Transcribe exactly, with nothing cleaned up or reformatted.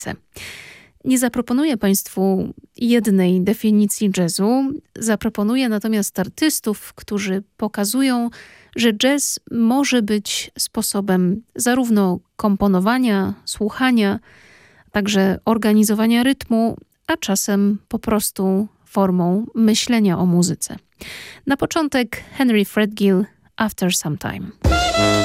Nie zaproponuję Państwu jednej definicji jazzu, zaproponuję natomiast artystów, którzy pokazują, że jazz może być sposobem zarówno komponowania, słuchania, także organizowania rytmu, a czasem po prostu formą myślenia o muzyce. Na początek Henry Threadgill, After Some Time.